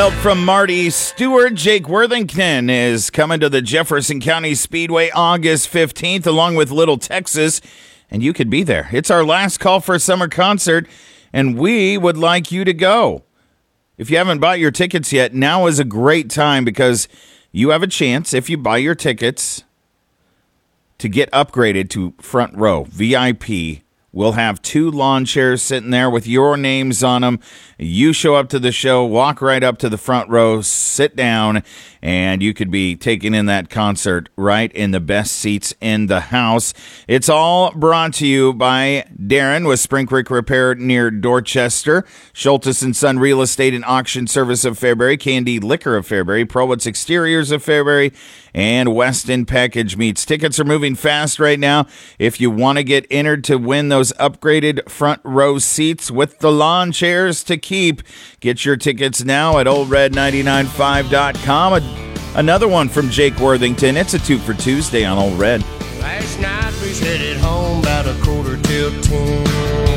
Help from Marty Stewart. Jake Worthington is coming to the Jefferson County Speedway August 15th, along with Little Texas, and you could be there. It's our last call for a summer concert, and we would like you to go. If you haven't bought your tickets yet, now is a great time because you have a chance, if you buy your tickets, to get upgraded to front row, VIP. We'll have 2 lawn chairs sitting there with your names on them. You show up to the show, walk right up to the front row, sit down, and you could be taking in that concert right in the best seats in the house. It's all brought to you by Darren with Spring Creek Repair near Dorchester, Schultes & Son Real Estate and Auction Service of Fairbury, Candy Liquor of Fairbury, Prowitz Exteriors of Fairbury, and Weston Package Meats. Tickets are moving fast right now. If you want to get entered to win those upgraded front row seats with the lawn chairs to keep, get your tickets now at oldred995.com. Another one from Jake Worthington. It's a 2 for Tuesday on Old Red. Last night we headed home about 11:45.